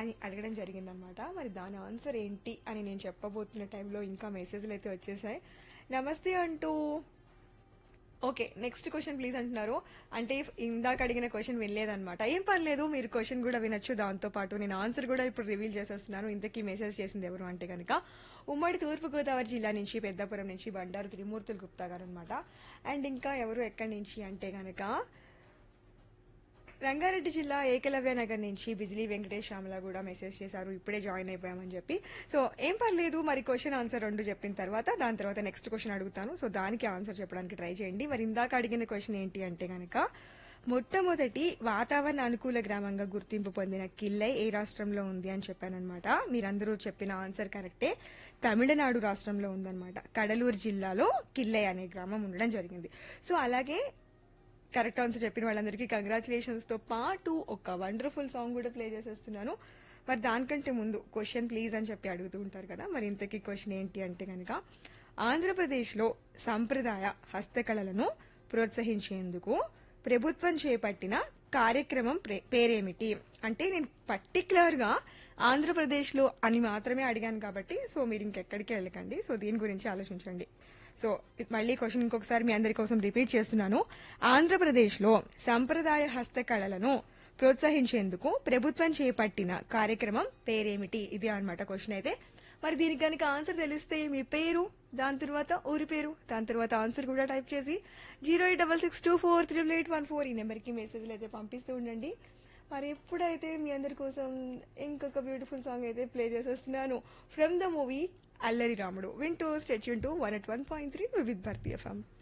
అని అడగడం జరిగిందనమాట. మరి దాని ఆన్సర్ ఏంటి అని నేను చెప్పబోతున్న టైంలో ఇంకా మెసేజ్లు అయితే వచ్చేసాయి. నమస్తే అంటూ ఓకే, నెక్స్ట్ క్వశ్చన్ ప్లీజ్ అంటున్నారు. అంటే ఇందాక అడిగిన క్వశ్చన్ వినలేదన్నమాట. ఏం పర్లేదు, మీరు క్వశ్చన్ కూడా వినొచ్చు. దాంతో పాటు నేను ఆన్సర్ కూడా ఇప్పుడు రివీల్ చేసేస్తున్నాను. ఇంతకీ మెసేజ్ చేసింది ఎవరు అంటే కనుక ఉమ్మడి తూర్పుగోదావరి జిల్లా నుంచి పెద్దాపురం నుంచి బండారు త్రిమూర్తులు గుప్తా గారు అనమాట. అండ్ ఇంకా ఎవరు ఎక్కడి నుంచి అంటే కనుక రంగారెడ్డి జిల్లా ఏకలవ్య నగర్ నుంచి బిజిలీ వెంకటేష్ శ్యామల కూడా మెసేజ్ చేశారు, ఇప్పుడే జాయిన్ అయిపోయామని చెప్పి. సో ఏం పర్లేదు, మరి క్వశ్చన్ ఆన్సర్ రెండు చెప్పిన తర్వాత దాని తర్వాత నెక్స్ట్ క్వశ్చన్ అడుగుతాను. సో దానికి ఆన్సర్ చెప్పడానికి ట్రై చేయండి. మరి ఇందాక అడిగిన క్వశ్చన్ ఏంటి అంటే గనక మొట్టమొదటి వాతావరణ అనుకూల గ్రామంగా గుర్తింపు పొందిన కిల్లై ఏ రాష్ట్రంలో ఉంది అని చెప్పానన్నమాట. మీరందరూ చెప్పిన ఆన్సర్ కరెక్టే. తమిళనాడు రాష్ట్రంలో ఉందన్నమాట. కడలూరు జిల్లాలో కిల్లై అనే గ్రామం ఉండడం జరిగింది. సో అలాగే కరెక్ట్ ఆన్సర్ చెప్పిన వాళ్ళందరికీ కంగ్రాచులేషన్స్ తో పాటు ఒక వండర్ఫుల్ సాంగ్ కూడా ప్లే చేసేస్తున్నాను. మరి దానికంటే ముందు క్వశ్చన్ ప్లీజ్ అని చెప్పి అడుగుతూ ఉంటారు కదా, మరి ఇంతకీ క్వశ్చన్ ఏంటి అంటే కనుక ఆంధ్రప్రదేశ్ లో సంప్రదాయ హస్తకళలను ప్రోత్సహించేందుకు ప్రభుత్వం చేపట్టిన కార్యక్రమం పేరేమిటి అంటే నేను పర్టికులర్ గా ఆంధ్రప్రదేశ్ లో అని మాత్రమే అడిగాను కాబట్టి సో మీరు ఇంకెక్కడికి వెళ్ళకండి. సో దీని గురించి ఆలోచించండి. సో మళ్ళీ క్వశ్చన్ ఇంకొకసారి మీ అందరి కోసం రిపీట్ చేస్తున్నాను. ఆంధ్రప్రదేశ్ లో సంప్రదాయ హస్తకళలను ప్రోత్సహించేందుకు ప్రభుత్వం చేపట్టిన కార్యక్రమం పేరేమిటి, ఇది అన్నమాట క్వశ్చన్ అయితే. మరి దీనికి కనుక ఆన్సర్ తెలిస్తే మీ పేరు, దాని తర్వాత ఊరి పేరు, దాని తర్వాత ఆన్సర్ కూడా టైప్ చేసి 08662438814 ఈ నెంబర్కి మెసేజ్లు అయితే పంపిస్తూ ఉండండి. మరి ఎప్పుడైతే మీ అందరి కోసం ఇంకొక బ్యూటిఫుల్ సాంగ్ అయితే ప్లే చేసేస్తున్నాను ఫ్రమ్ ద మూవీ అల్లరి రాముడు. వింటూ stay tune to 101.3 Vividh Bharati FM.